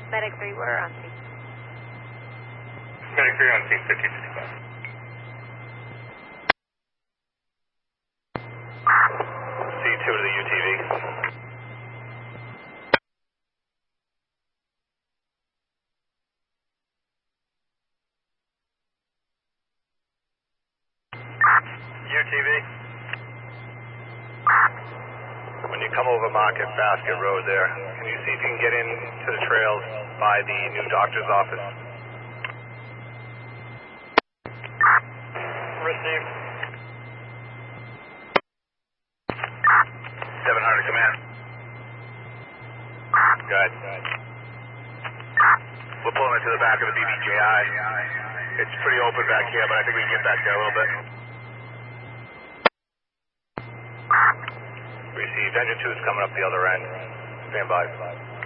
Medic 3, we're on scene. Medic 3 on scene, 5055. C2 to the UTV. UTV. When you come over Market Basket Road there, can you see if you can get into the trails by the new doctor's office? Received. 700 command. Good. We're pulling into the back of the BBJI. It's pretty open back here, but I think we can get back there a little bit. Received. Engine 2 is coming up the other end. Stand by.